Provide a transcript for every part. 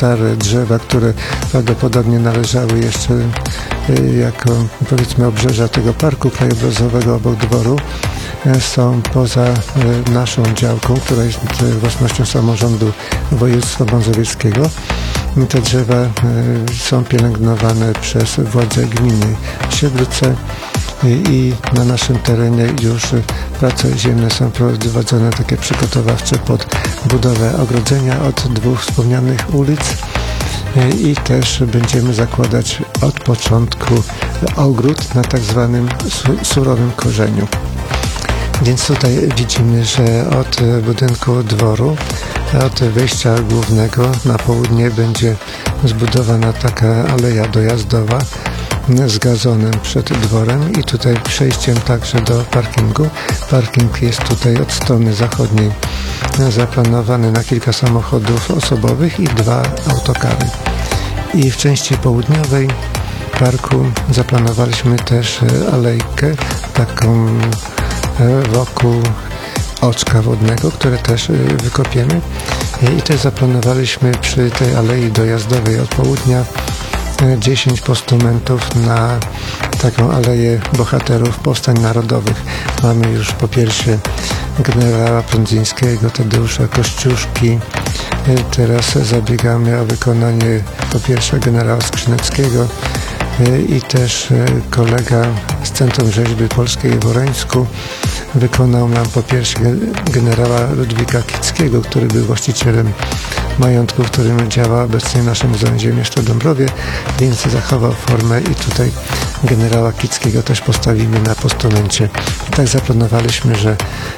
stare drzewa, które prawdopodobnie należały jeszcze jako, powiedzmy, obrzeża tego parku krajobrazowego obok dworu, są poza naszą działką, która jest własnością samorządu województwa mazowieckiego. Te drzewa są pielęgnowane przez władze gminy Siedlce i na naszym terenie już prace ziemne są prowadzone takie przygotowawcze pod budowę ogrodzenia od dwóch wspomnianych ulic i też będziemy zakładać od początku ogród na tak zwanym surowym korzeniu. Więc tutaj widzimy, że od budynku dworu, od wejścia głównego na południe będzie zbudowana taka aleja dojazdowa z gazonem przed dworem i tutaj przejściem także do parkingu. Parking jest tutaj od strony zachodniej zaplanowany na kilka samochodów osobowych i 2 autokary. I w części południowej parku zaplanowaliśmy też alejkę taką wokół oczka wodnego, które też wykopiemy i też zaplanowaliśmy przy tej alei dojazdowej od południa 10 postumentów na taką aleję bohaterów powstań narodowych. Mamy już po pierwsze generała Prądzyńskiego, Tadeusza Kościuszki. Teraz zabiegamy o wykonanie po pierwsze generała Skrzyneckiego i też kolega z Centrum Rzeźby Polskiej w Woreńsku wykonał nam po pierwsze generała Ludwika Kickiego, który był właścicielem majątku, w którym działa obecnie nasze Muzeum Ziemieszcza w Dąbrowie, więc zachował formę i tutaj generała Kickiego też postawimy na postumencie. I tak zaplanowaliśmy, że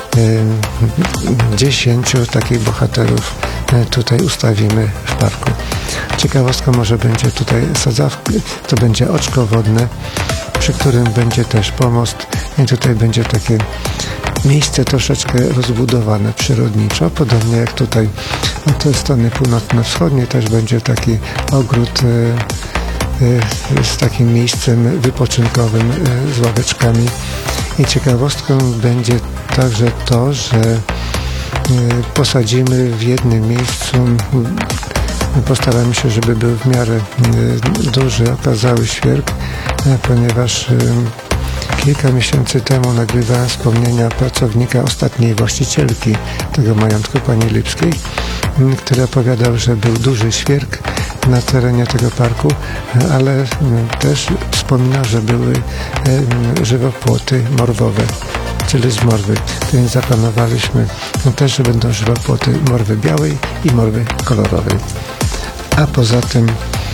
10 takich bohaterów tutaj ustawimy w parku. Ciekawostką może będzie tutaj sadzawka, to będzie oczko wodne, przy którym będzie też pomost i tutaj będzie takie miejsce troszeczkę rozbudowane przyrodniczo, podobnie jak tutaj od strony północno-wschodniej też będzie taki ogród z takim miejscem wypoczynkowym z ławeczkami i ciekawostką będzie także to, że posadzimy w jednym miejscu, postaramy się, żeby był w miarę duży, okazały świerk, ponieważ kilka miesięcy temu nagrywałem wspomnienia pracownika ostatniej właścicielki tego majątku, pani Lipskiej, który opowiadał, że był duży świerk na terenie tego parku, ale też wspominał, że były żywopłoty morwowe, czyli z morwy. Więc zaplanowaliśmy też, że będą żywopłoty morwy białej i morwy kolorowej. A poza tym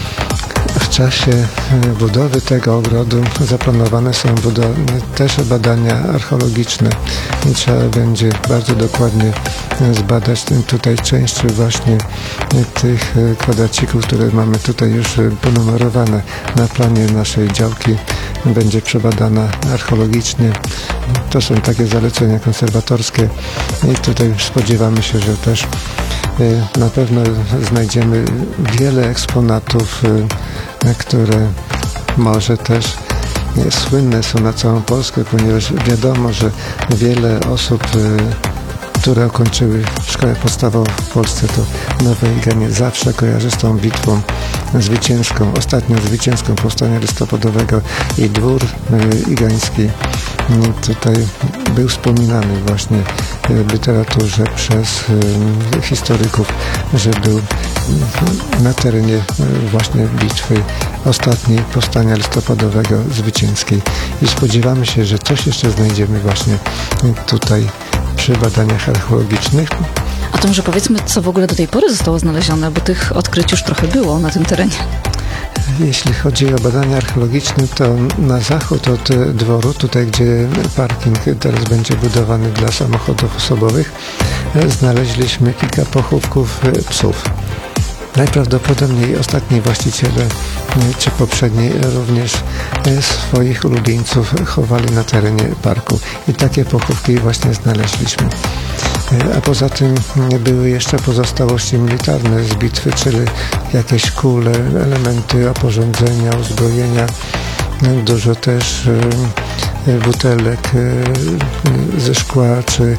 w czasie budowy tego ogrodu zaplanowane są też badania archeologiczne i trzeba będzie bardzo dokładnie zbadać tutaj część właśnie tych kwadracików, które mamy tutaj już ponumerowane na planie naszej działki. Będzie przebadana archeologicznie. To są takie zalecenia konserwatorskie i tutaj spodziewamy się, że też na pewno znajdziemy wiele eksponatów, które może też słynne są na całą Polskę, ponieważ wiadomo, że wiele osób, które ukończyły szkołę podstawową w Polsce, to Nowe Iganie zawsze kojarzy z tą bitwą zwycięską, ostatnią zwycięską powstania listopadowego i dwór igański tutaj był wspominany właśnie w literaturze przez historyków, że był na terenie właśnie bitwy ostatniej powstania listopadowego zwycięskiej i spodziewamy się, że coś jeszcze znajdziemy właśnie tutaj przy badaniach archeologicznych. A to może powiedzmy, co w ogóle do tej pory zostało znalezione, bo tych odkryć już trochę było na tym terenie. Jeśli chodzi o badania archeologiczne, to na zachód od dworu, tutaj gdzie parking teraz będzie budowany dla samochodów osobowych, znaleźliśmy kilka pochówków psów. Najprawdopodobniej ostatni właściciele, czy poprzedni, również swoich ulubieńców chowali na terenie parku i takie pochówki właśnie znaleźliśmy. A poza tym były jeszcze pozostałości militarne z bitwy, czyli jakieś kule, elementy oporządzenia, uzbrojenia, dużo też butelek ze szkła czy